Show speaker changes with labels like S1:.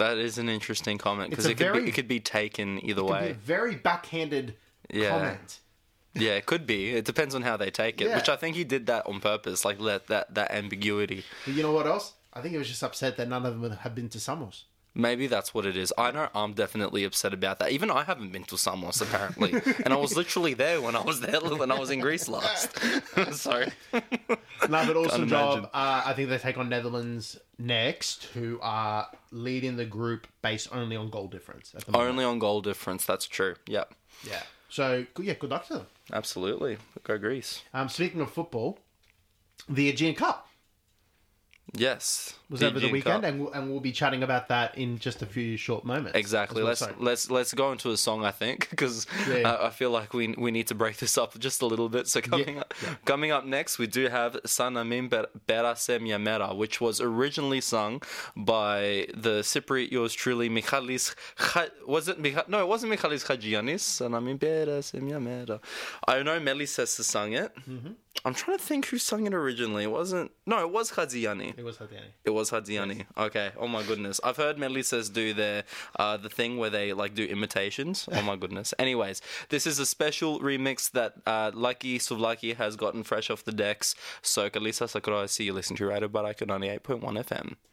S1: That is an interesting comment because
S2: It's
S1: it could be taken either way.
S2: A very backhanded comment.
S1: Yeah, it could be. It depends on how they take it,
S2: Yeah.
S1: which I think he did that on purpose, like let that ambiguity.
S2: But you know what else? I think he was just upset that none of them have been to Samos.
S1: Maybe that's what it is. I know I'm definitely upset about that. Even I haven't been to Samos, apparently. And I was literally there when I was there, when I was in Greece last. So...
S2: No, but awesome
S1: Can't
S2: job.
S1: imagine.
S2: I think they take on Netherlands next, who are leading the group based only on goal difference. At the moment.
S1: Only on goal difference, that's true. Yep.
S2: Yeah. So, yeah, good luck to them.
S1: Absolutely. Go Greece.
S2: Speaking of football, the Aegean Cup
S1: Yes.
S2: was over the
S1: Aegean
S2: weekend,
S1: Cup.
S2: and we'll be chatting about that in just a few short moments.
S1: Exactly.
S2: as well.
S1: Let's go into a song, I think, because
S2: Yeah.
S1: I feel like we need to break this up just a little bit. So coming up next, we do have Sanamim Bera Semya Mera, which was originally sung by the Cypriot yours truly, Michalis. Was it No, it wasn't Michalis Chagianis. Sanamim Bera Semya Mera. I know Melisesa sung it. Mm-hmm. I'm trying to think who sung it originally. It was Chadziani.
S2: It was Hadiani.
S1: It was Hadiani. Yes. Okay. Oh my goodness. I've heard Melisas do their the thing where they like do imitations. Oh my goodness. Anyways, this is a special remix that Lucky Suvlaki has gotten fresh off the decks. So Kalisa Sakura, see you listen to Radio Baraka 98.1 FM.